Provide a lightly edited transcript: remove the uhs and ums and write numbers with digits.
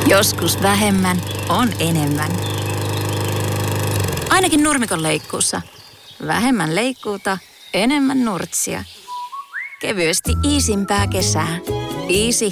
Joskus vähemmän on enemmän. Ainakin nurmikon leikkuussa. Vähemmän leikkuuta, enemmän nurtsia. Kevyesti iisimpää kesää. Easy